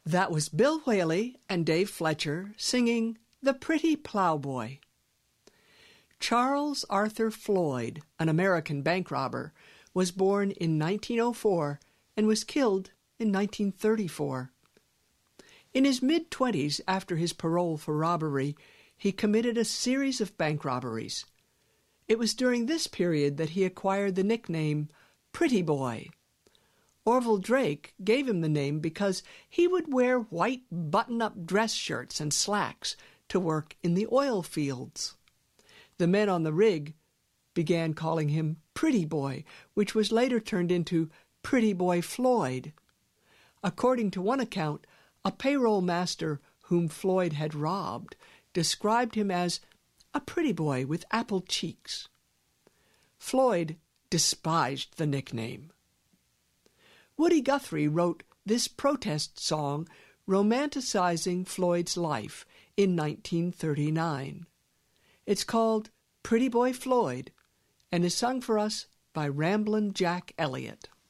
That was Bill Whaley and Dave Fletcher singing The Pretty Plowboy. Charles Arthur Floyd, an American bank robber, was born in 1904 and was killed in 1934. In his mid-20s, after his parole for robbery, he committed a series of bank robberies. It was during this period that he acquired the nickname Pretty Boy. Orville Drake gave him the name because he would wear white button-up dress shirts and slacks to work in the oil fields. The men on the rig began calling him Pretty Boy, which was later turned into Pretty Boy Floyd. According to one account, a payroll master whom Floyd had robbed described him as a pretty boy with apple cheeks. Floyd despised the nickname. Woody Guthrie wrote this protest song romanticizing Floyd's life in 1939. It's called Pretty Boy Floyd and is sung for us by Ramblin' Jack Elliott.